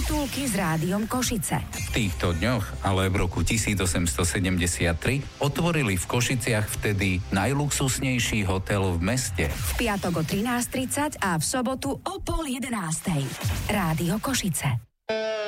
Škatulky s rádiom Košice. V týchto dňoch, ale v roku 1873, otvorili v Košiciach vtedy najluxusnejší hotel v meste. V piatok o 13:30 a v sobotu o 10:30. Rádio Košice.